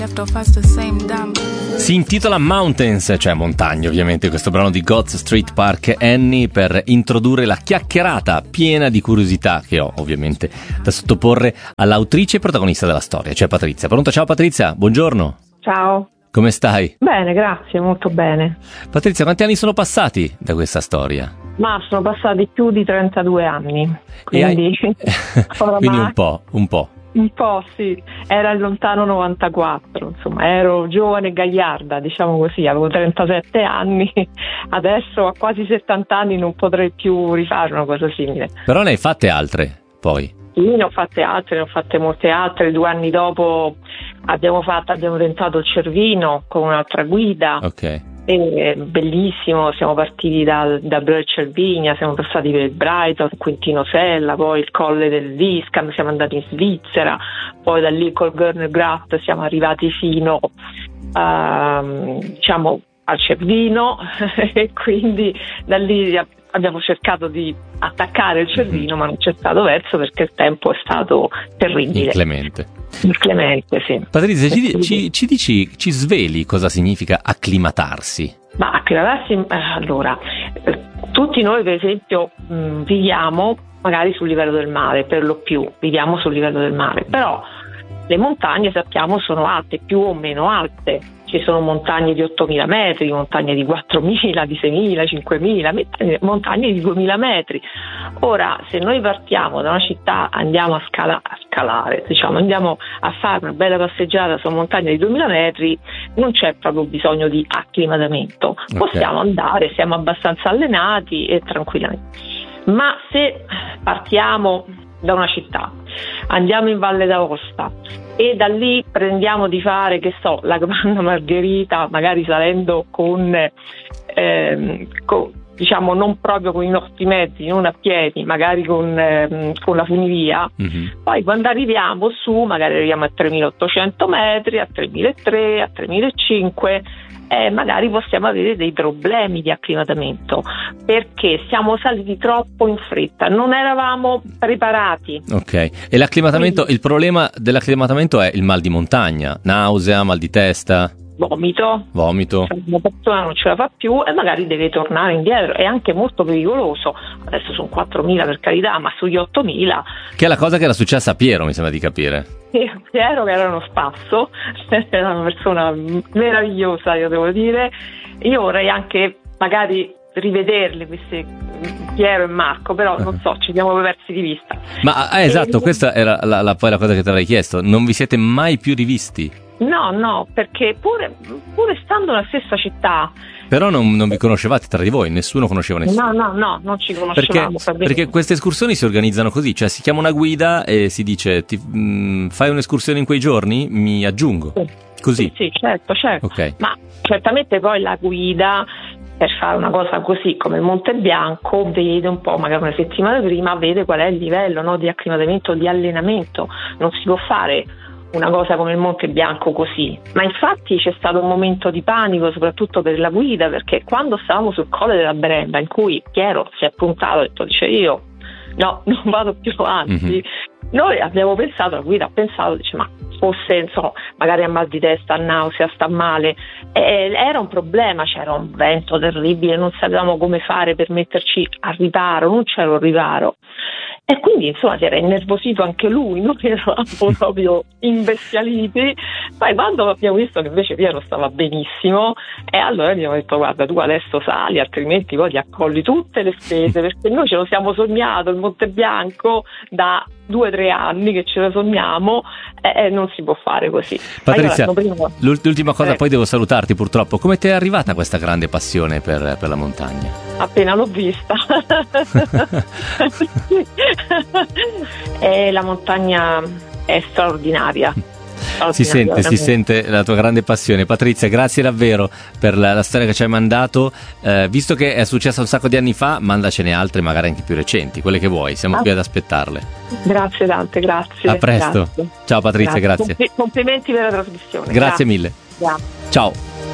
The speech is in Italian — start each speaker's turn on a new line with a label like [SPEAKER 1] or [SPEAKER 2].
[SPEAKER 1] Si intitola Mountains, cioè montagne ovviamente, questo brano di Gods Street Park Annie, per introdurre la chiacchierata piena di curiosità che ho ovviamente da sottoporre all'autrice e protagonista della storia, cioè Patrizia. Pronta? Ciao Patrizia, buongiorno.
[SPEAKER 2] Ciao.
[SPEAKER 1] Come stai?
[SPEAKER 2] Bene, grazie, molto bene.
[SPEAKER 1] Patrizia, quanti anni sono passati da questa storia?
[SPEAKER 2] Ma sono passati più di 32 anni, quindi
[SPEAKER 1] quindi un po'.
[SPEAKER 2] Un po' sì, era il lontano 94, insomma ero giovane e gagliarda, diciamo così, avevo 37 anni, adesso a quasi 70 anni non potrei più rifare una cosa simile.
[SPEAKER 1] Però ne hai fatte altre, poi?
[SPEAKER 2] Sì, ne ho fatte molte altre. 2 anni dopo abbiamo tentato il Cervino con un'altra guida.
[SPEAKER 1] Ok.
[SPEAKER 2] Bellissimo, siamo partiti da Brera Cervinia, siamo passati per il Brighton, Quintino Sella, poi il Colle del Viscam, siamo andati in Svizzera, poi da lì col Görner Grat siamo arrivati fino diciamo al Cervino e quindi da lì abbiamo cercato di attaccare il Cervino, ma non c'è stato verso perché il tempo è stato terribile. Inclemente, sì.
[SPEAKER 1] Patrizia, ci sveli cosa significa acclimatarsi?
[SPEAKER 2] Ma acclimatarsi, allora, tutti noi per esempio viviamo magari sul livello del mare, per lo più viviamo sul livello del mare, però le montagne sappiamo sono alte, più o meno alte. Ci sono montagne di 8.000 metri, montagne di 4.000, di 6.000, 5.000, montagne di 2.000 metri. Ora, se noi partiamo da una città, andiamo a scalare, diciamo, andiamo a fare una bella passeggiata su una montagna di 2.000 metri, non c'è proprio bisogno di acclimatamento. Okay. Possiamo andare, siamo abbastanza allenati e tranquillamente. Ma se partiamo da una città, andiamo in Valle d'Aosta e da lì prendiamo di fare, che so, la Grande Margherita, magari salendo con diciamo non proprio con i nostri mezzi, non a piedi, magari con la funivia. Poi quando arriviamo su, magari arriviamo a 3.800 metri, a 3.300, a 3.500, magari possiamo avere dei problemi di acclimatamento perché siamo saliti troppo in fretta, non eravamo preparati.
[SPEAKER 1] Ok, e l'acclimatamento, il problema dell'acclimatamento è il mal di montagna, nausea, mal di testa?
[SPEAKER 2] Vomito.
[SPEAKER 1] Cioè,
[SPEAKER 2] una persona non ce la fa più e magari deve tornare indietro, è anche molto pericoloso. Adesso sono 4.000 per carità, ma sugli 8.000,
[SPEAKER 1] che è la cosa che era successa a Piero, mi sembra di capire.
[SPEAKER 2] Piero, che era uno spasso, era una persona meravigliosa, io devo dire. Io vorrei anche magari rivederli questi Piero e Marco, però non so, ci siamo persi di vista.
[SPEAKER 1] Ma esatto, questa era poi la cosa che ti avrei chiesto, non vi siete mai più rivisti?
[SPEAKER 2] No, perché pure stando nella stessa città.
[SPEAKER 1] Però non vi conoscevate tra di voi, nessuno conosceva nessuno.
[SPEAKER 2] No, non ci conoscevamo.
[SPEAKER 1] Perché queste escursioni si organizzano così, cioè si chiama una guida e si dice fai un'escursione in quei giorni, mi aggiungo. Così.
[SPEAKER 2] Sì, certo.
[SPEAKER 1] Okay.
[SPEAKER 2] Ma certamente poi la guida, per fare una cosa così come il Monte Bianco, vede un po', magari una settimana prima, vede qual è il livello, no, di acclimatamento, di allenamento. Non si può fare una cosa come il Monte Bianco così, ma infatti c'è stato un momento di panico soprattutto per la guida, perché quando stavamo sul Colle della Brembla, in cui Piero si è puntato e ha detto, io no, non vado più avanti, noi abbiamo pensato, la guida ha pensato, dice, ma fosse insomma magari a mal di testa, a nausea, sta male, era un problema, c'era un vento terribile, non sapevamo come fare per metterci a riparo, non c'era un riparo. E quindi insomma si era innervosito anche lui, noi eravamo proprio imbestialiti. Poi quando abbiamo visto che invece Piero stava benissimo, e allora gli abbiamo detto, guarda, tu adesso sali, altrimenti poi ti accolli tutte le spese, perché noi ce lo siamo sognato il Monte Bianco da 2-3 anni che ce lo sogniamo, e non si può fare così.
[SPEAKER 1] Patrizia, l'ultima cosa, poi devo salutarti purtroppo. Come ti è arrivata questa grande passione per la montagna?
[SPEAKER 2] Appena l'ho vista. La montagna è straordinaria.
[SPEAKER 1] Si sente la tua grande passione. Patrizia, grazie davvero per la storia che ci hai mandato. Visto che è successa un sacco di anni fa, mandacene altre magari anche più recenti, quelle che vuoi, siamo qui ad aspettarle.
[SPEAKER 2] Grazie tante, grazie.
[SPEAKER 1] A presto. Grazie. Ciao Patrizia, grazie.
[SPEAKER 2] Complimenti per la trasmissione.
[SPEAKER 1] Grazie mille.
[SPEAKER 2] Grazie.
[SPEAKER 1] Ciao.